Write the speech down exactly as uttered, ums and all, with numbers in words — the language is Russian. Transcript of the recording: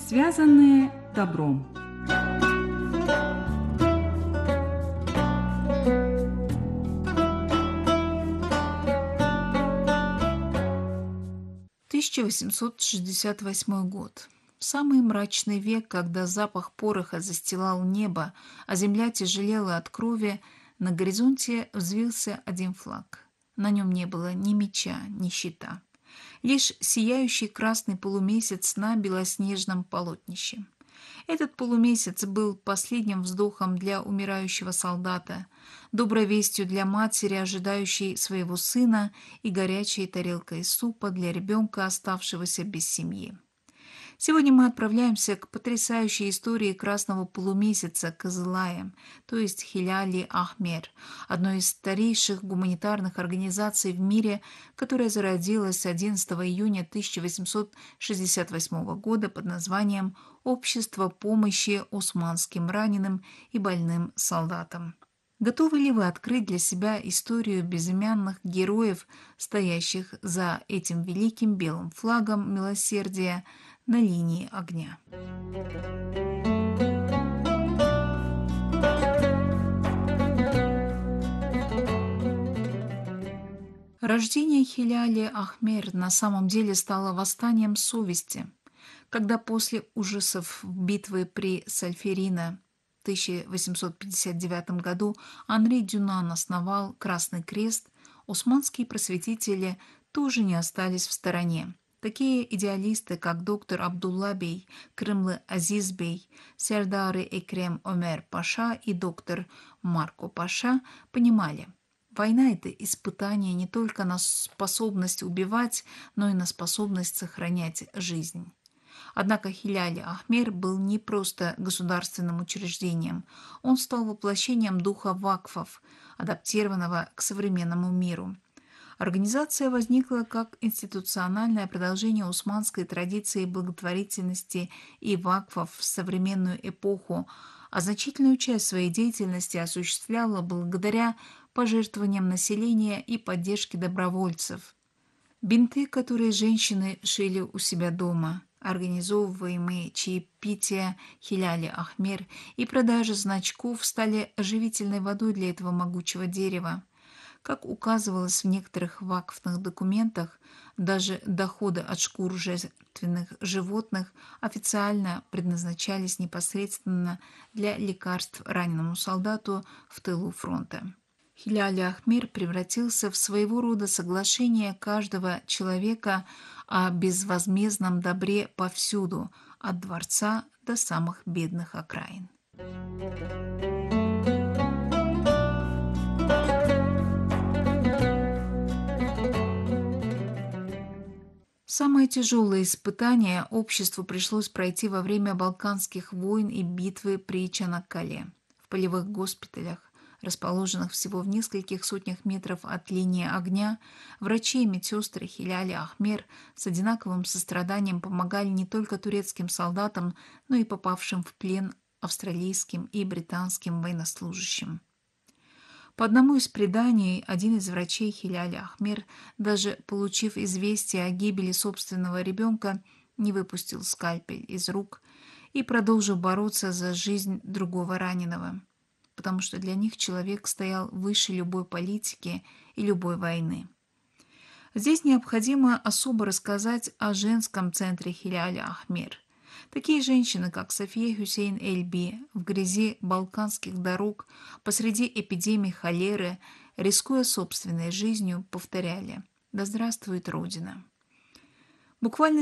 связанные добром. тысяча восемьсот шестьдесят восьмой год. Самый мрачный век, когда запах пороха застилал небо, а земля тяжелела от крови, на горизонте взвился один флаг. На нем не было ни меча, ни щита. Лишь сияющий красный полумесяц на белоснежном полотнище. Этот полумесяц был последним вздохом для умирающего солдата, доброй вестью для матери, ожидающей своего сына, и горячей тарелкой супа для ребенка, оставшегося без семьи. Сегодня мы отправляемся к потрясающей истории красного полумесяца Кызылая, то есть Хиляли Ахмер, одной из старейших гуманитарных организаций в мире, которая зародилась одиннадцатого июня тысяча восемьсот шестьдесят восьмого года под названием «Общество помощи османским раненым и больным солдатам». Готовы ли вы открыть для себя историю безымянных героев, стоящих за этим великим белым флагом милосердия на линии огня? Рождение Хиляли Ахмер на самом деле стало восстанием совести, когда после ужасов битвы при Сальферино в тысяча восемьсот пятьдесят девятом году Анри Дюнан основал Красный Крест, османские просветители тоже не остались в стороне. Такие идеалисты, как доктор Абдулла бей, Крымлы Азиз бей, Сердары Экрем Омер Паша и доктор Марко Паша понимали, война – это испытание не только на способность убивать, но и на способность сохранять жизнь. Однако Хиляли Ахмер был не просто государственным учреждением, он стал воплощением духа вакфов, адаптированного к современному миру. Организация возникла как институциональное продолжение османской традиции благотворительности и вакфов в современную эпоху, а значительную часть своей деятельности осуществляла благодаря пожертвованиям населения и поддержке добровольцев. Бинты, которые женщины шили у себя дома, организовываемые чаепития Хиляли Ахмер и продажа значков стали живительной водой для этого могучего дерева. Как указывалось в некоторых вакфных документах, даже доходы от шкур жертвенных животных официально предназначались непосредственно для лекарств раненому солдату в тылу фронта. Хиляли Ахмер превратился в своего рода соглашение каждого человека о безвозмездном добре повсюду, от дворца до самых бедных окраин. Самое тяжелое испытание обществу пришлось пройти во время Балканских войн и битвы при Чанаккале. В полевых госпиталях, расположенных всего в нескольких сотнях метров от линии огня, врачи и медсестры Хиляли Ахмер с одинаковым состраданием помогали не только турецким солдатам, но и попавшим в плен австралийским и британским военнослужащим. По одному из преданий, один из врачей Хиляли Ахмер, даже получив известие о гибели собственного ребенка, не выпустил скальпель из рук и продолжил бороться за жизнь другого раненого, потому что для них человек стоял выше любой политики и любой войны. Здесь необходимо особо рассказать о женском центре Хиляли Ахмер. Такие женщины, как София Хюсейн Эльби, в грязи балканских дорог, посреди эпидемии холеры, рискуя собственной жизнью, повторяли: «Да здравствует Родина!». Буквально